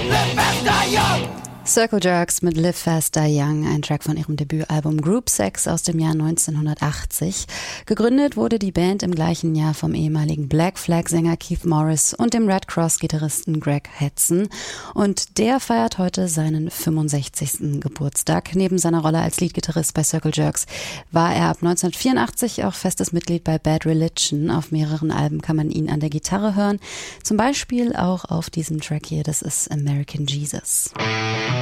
Circle Jerks mit Live Fast Die Young, ein Track von ihrem Debütalbum Group Sex aus dem Jahr 1980. Gegründet wurde die Band im gleichen Jahr vom ehemaligen Black Flag-Sänger Keith Morris und dem Red Cross-Gitarristen Greg Hudson. Und der feiert heute seinen 65. Geburtstag. Neben seiner Rolle als Leadgitarrist bei Circle Jerks war er ab 1984 auch festes Mitglied bei Bad Religion. Auf mehreren Alben kann man ihn an der Gitarre hören. Zum Beispiel auch auf diesem Track hier, das ist American Jesus.